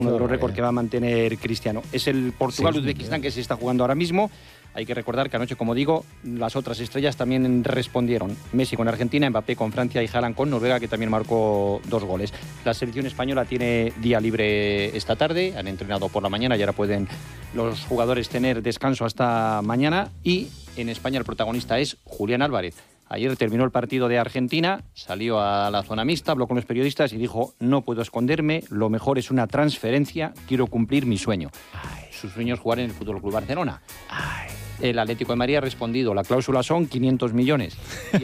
uno de los récords que va a mantener Cristiano. Es el Portugal-Uzbekistán que se está jugando ahora mismo. Hay que recordar que anoche, como digo, las otras estrellas también respondieron. Messi con Argentina, Mbappé con Francia y Haaland con Noruega, que también marcó 2 goles. La selección española tiene día libre esta tarde, han entrenado por la mañana y ahora pueden los jugadores tener descanso hasta mañana. Y en España el protagonista es Julián Álvarez. Ayer terminó el partido de Argentina, salió a la zona mixta, habló con los periodistas y dijo: no puedo esconderme, lo mejor es una transferencia, quiero cumplir mi sueño. Su sueño es jugar en el FC Barcelona. El Atlético de Madrid ha respondido: la cláusula son 500 millones.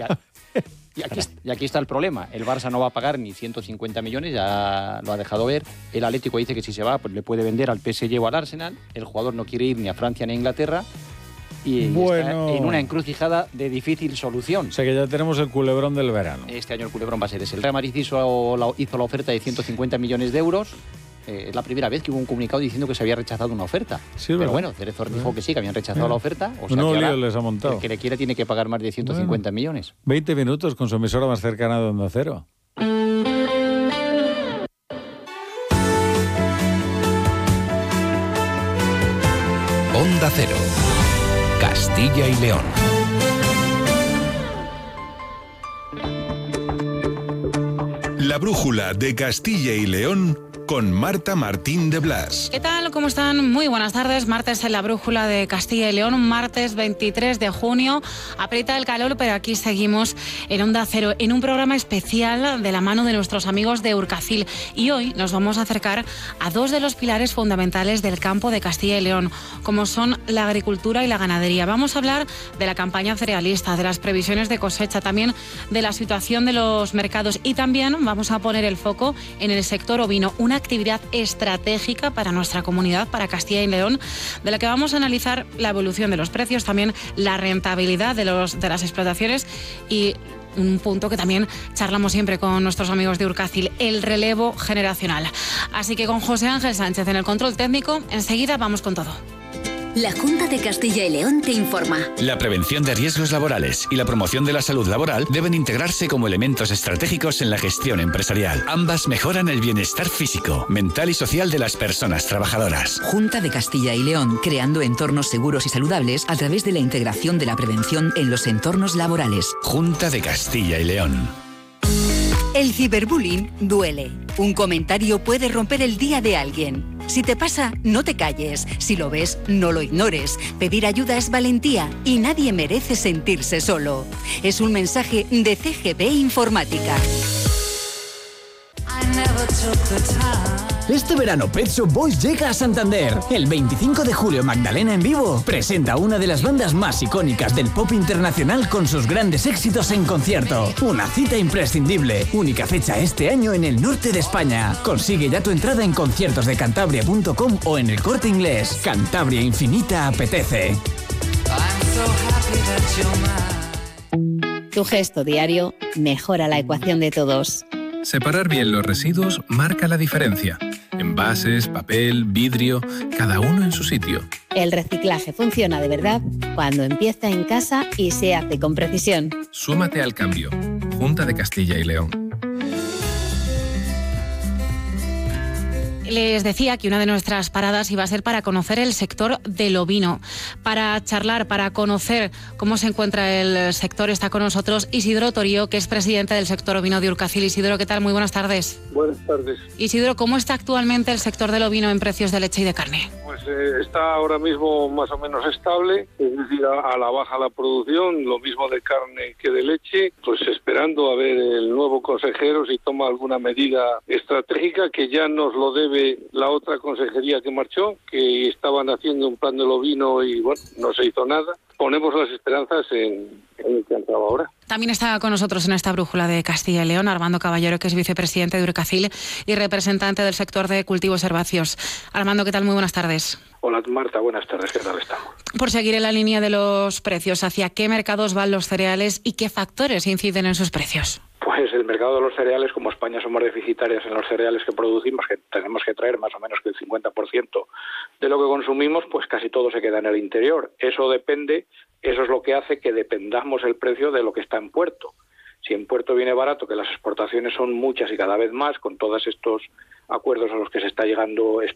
Y aquí está el problema. El Barça no va a pagar ni 150 millones, ya lo ha dejado ver. El Atlético dice que si se va, pues le puede vender al PSG o al Arsenal. El jugador no quiere ir ni a Francia ni a Inglaterra. Y está en una encrucijada de difícil solución. O sea que ya tenemos el culebrón del verano. Este año el culebrón va a ser ese. El Real Madrid hizo la oferta de 150 millones de euros. Es la primera vez que hubo un comunicado diciendo que se había rechazado una oferta. Sí, pero ¿verdad? bueno, Cerezo dijo que sí, que habían rechazado la oferta. O sea, No que lío les ha montado. El que le quiere tiene que pagar más de 150 millones. 20 minutos con su emisora más cercana de Onda Cero. Onda Cero. Castilla y León. La brújula de Castilla y León con Marta Martín de Blas. ¿Qué tal? ¿Cómo están? Muy buenas tardes. Martes en la brújula de Castilla y León, martes 23 de junio. Aprieta el calor, pero aquí seguimos en Onda Cero, en un programa especial de la mano de nuestros amigos de Urcacil. Y hoy nos vamos a acercar a 2 de los pilares fundamentales del campo de Castilla y León, como son la agricultura y la ganadería. Vamos a hablar de la campaña cerealista, de las previsiones de cosecha, también de la situación de los mercados, y también vamos a poner el foco en el sector ovino, una actividad estratégica para nuestra comunidad, para Castilla y León, de la que vamos a analizar la evolución de los precios, también la rentabilidad de las explotaciones y un punto que también charlamos siempre con nuestros amigos de Urcacil, el relevo generacional. Así que con José Ángel Sánchez en el control técnico, enseguida vamos con todo. La Junta de Castilla y León te informa. La prevención de riesgos laborales y la promoción de la salud laboral deben integrarse como elementos estratégicos en la gestión empresarial. Ambas mejoran el bienestar físico, mental y social de las personas trabajadoras. Junta de Castilla y León, creando entornos seguros y saludables a través de la integración de la prevención en los entornos laborales. Junta de Castilla y León. El ciberbullying duele. Un comentario puede romper el día de alguien. Si te pasa, no te calles. Si lo ves, no lo ignores. Pedir ayuda es valentía y nadie merece sentirse solo. Es un mensaje de CGB Informática. Este verano Pet Shop Boys llega a Santander. El 25 de julio Magdalena en vivo presenta una de las bandas más icónicas del pop internacional con sus grandes éxitos en concierto. Una cita imprescindible. Única fecha este año en el norte de España. Consigue ya tu entrada en conciertosdecantabria.com o en El Corte Inglés. Cantabria Infinita apetece. Tu gesto diario mejora la ecuación de todos. Separar bien los residuos marca la diferencia. Envases, papel, vidrio, cada uno en su sitio. El reciclaje funciona de verdad cuando empieza en casa y se hace con precisión. Súmate al cambio. Junta de Castilla y León. Les decía que una de nuestras paradas iba a ser para conocer el sector del ovino. Para charlar, para conocer cómo se encuentra el sector, está con nosotros Isidro Torío, que es presidente del sector ovino de Urcacil. Isidro, ¿qué tal? Muy buenas tardes. Buenas tardes. Isidro, ¿cómo está actualmente el sector del ovino en precios de leche y de carne? Pues está ahora mismo más o menos estable, es decir, a la baja la producción, lo mismo de carne que de leche, pues esperando a ver el nuevo consejero si toma alguna medida estratégica, que ya nos lo debe la otra consejería que marchó, que estaban haciendo un plan del ovino y bueno, no se hizo nada. Ponemos las esperanzas en el que ha entrado ahora. También está con nosotros en esta brújula de Castilla y León Armando Caballero, que es vicepresidente de Urcacil y representante del sector de cultivos herbáceos. Armando, ¿qué tal? Muy buenas tardes. Hola Marta, buenas tardes, ¿qué tal estamos? Por seguir en la línea de los precios, ¿hacia qué mercados van los cereales y qué factores inciden en sus precios? Pues el mercado de los cereales, como España somos deficitarias en los cereales que producimos, que tenemos que traer más o menos que el 50% de lo que consumimos, pues casi todo se queda en el interior. Eso es lo que hace que dependamos el precio de lo que está en puerto. Si en puerto viene barato, que las exportaciones son muchas y cada vez más, con todos estos acuerdos a los que se está llegando